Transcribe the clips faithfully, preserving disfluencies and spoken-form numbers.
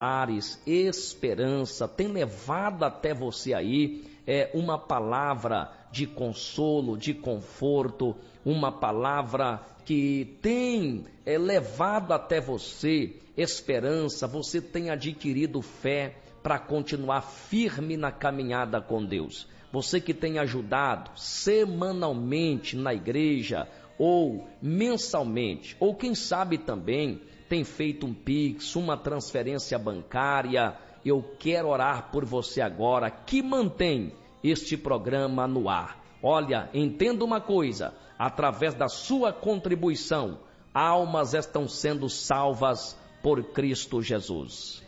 esperança, tem levado até você aí é, uma palavra de consolo, de conforto, uma palavra que tem é, levado até você esperança, você tem adquirido fé para continuar firme na caminhada com Deus. Você que tem ajudado semanalmente na igreja, ou mensalmente, ou quem sabe também tem feito um Pix, uma transferência bancária, eu quero orar por você agora, que mantém este programa no ar. Olha, entenda uma coisa, através da sua contribuição, almas estão sendo salvas por Cristo Jesus.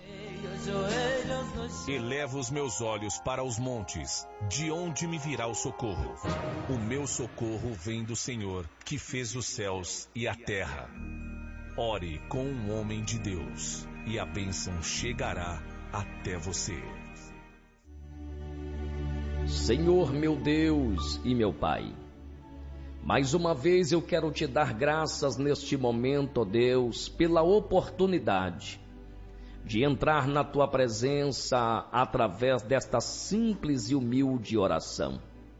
Elevo os meus olhos para os montes, de onde me virá o socorro? O meu socorro vem do Senhor, que fez os céus e a terra. Ore com um homem de Deus, e a bênção chegará até você. Senhor meu Deus e meu Pai, mais uma vez eu quero te dar graças neste momento, ó Deus, pela oportunidade de entrar na tua presença através desta simples e humilde oração.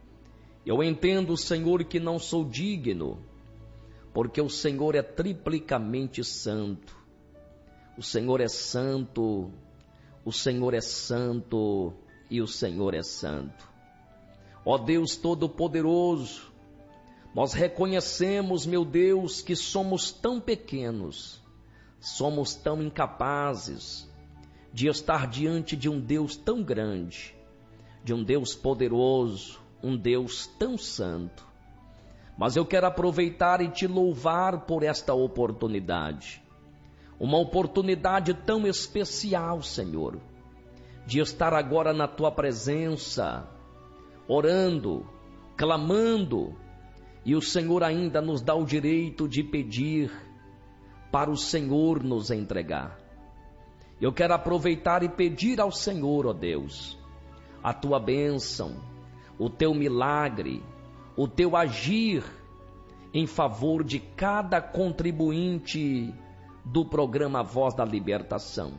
Eu entendo, Senhor, que não sou digno, porque o Senhor é triplicamente santo. O Senhor é santo, o Senhor é santo e o Senhor é santo. Ó Deus Todo-Poderoso, nós reconhecemos, meu Deus, que somos tão pequenos, somos tão incapazes de estar diante de um Deus tão grande, de um Deus poderoso, um Deus tão santo. Mas eu quero aproveitar e te louvar por esta oportunidade. Uma oportunidade tão especial, Senhor, de estar agora na tua presença, orando, clamando, e o Senhor ainda nos dá o direito de pedir para o Senhor nos entregar. Eu quero aproveitar e pedir ao Senhor, ó Deus, a tua bênção, o teu milagre, o teu agir em favor de cada contribuinte do programa Voz da Libertação.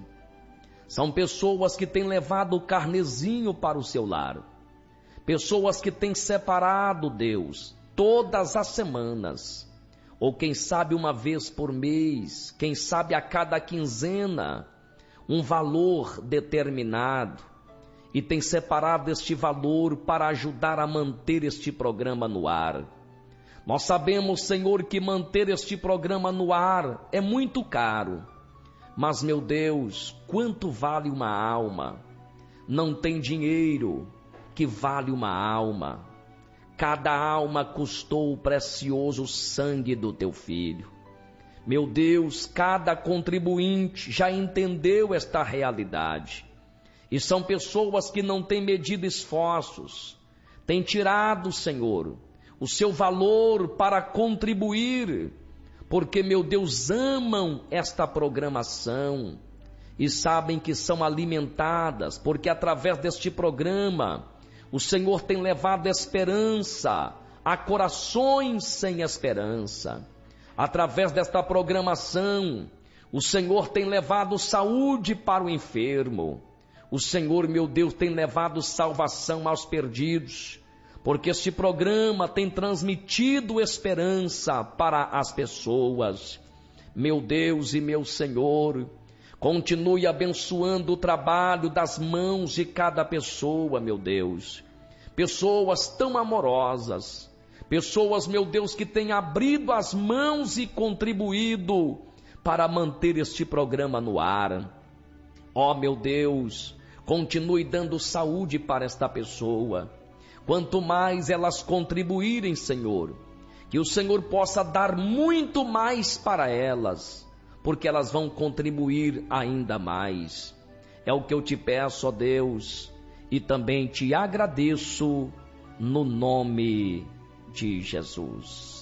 São pessoas que têm levado o carnezinho para o seu lar, pessoas que têm separado, Deus, todas as semanas, ou quem sabe uma vez por mês, quem sabe a cada quinzena, um valor determinado, e tem separado este valor para ajudar a manter este programa no ar. Nós sabemos, Senhor, que manter este programa no ar é muito caro, mas, meu Deus, quanto vale uma alma? Não tem dinheiro que vale uma alma. Cada alma custou o precioso sangue do teu Filho. Meu Deus, cada contribuinte já entendeu esta realidade. E são pessoas que não têm medido esforços, têm tirado, Senhor, o seu valor para contribuir, porque, meu Deus, amam esta programação e sabem que são alimentadas, porque através deste programa o Senhor tem levado esperança a corações sem esperança. Através desta programação, o Senhor tem levado saúde para o enfermo. O Senhor, meu Deus, tem levado salvação aos perdidos, porque este programa tem transmitido esperança para as pessoas. Meu Deus e meu Senhor, continue abençoando o trabalho das mãos de cada pessoa, meu Deus. Pessoas tão amorosas, pessoas, meu Deus, que têm abrido as mãos e contribuído para manter este programa no ar. Ó, meu Deus, continue dando saúde para esta pessoa. Quanto mais elas contribuírem, Senhor, que o Senhor possa dar muito mais para elas, porque elas vão contribuir ainda mais. É o que eu te peço, ó Deus, e também te agradeço no nome de Jesus.